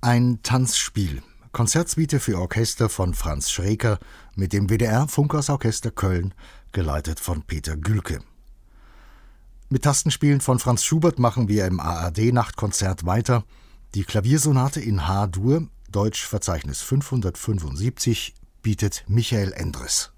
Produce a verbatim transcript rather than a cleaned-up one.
Ein Tanzspiel. Konzertsuite für Orchester von Franz Schreker mit dem W D R-Funkhausorchester Köln, geleitet von Peter Gülke. Mit Tastenspielen von Franz Schubert machen wir im A R D-Nachtkonzert weiter. Die Klaviersonate in H-Dur, Deutsch Verzeichnis fünfhundertfünfundsiebzig, bietet Michael Endres.